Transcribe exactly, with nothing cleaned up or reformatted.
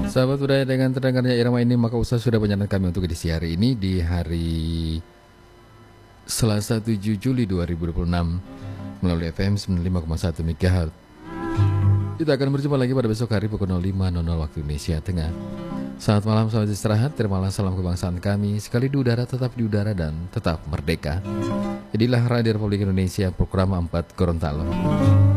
Sahabat budaya, dengan terdengarnya irama ini maka usaha sudah penyanyi kami untuk edisi hari ini di hari Selasa tujuh Juli dua ribu dua puluh enam melalui F M sembilan puluh lima koma satu MHz. Kita akan berjumpa lagi pada besok hari pukul nol lima nol nol waktu Indonesia Tengah. Selamat malam, selamat istirahat. Terimalah salam kebangsaan kami. Sekali di udara, tetap di udara dan tetap merdeka. Inilah Radio Republik Indonesia, program empat Gorontalo.